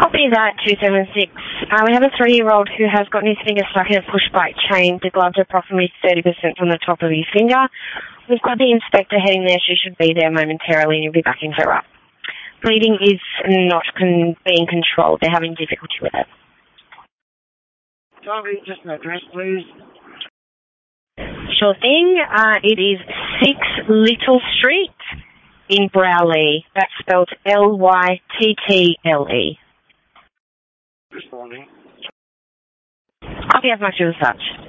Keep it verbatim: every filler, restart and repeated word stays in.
Copy that, two seven six. Uh, we have a three-year-old who has gotten his finger stuck in a push-bike chain. The gloves are approximately thirty percent from the top of his finger. We've got the inspector heading there. She should be there momentarily and you'll be backing her up. Bleeding is not con- being controlled. They're having difficulty with it. Sorry, just an address, please. Sure thing. Uh, it is six Little Street in Browley. That's spelled L Y T T L E. Responding. Copy as much as such.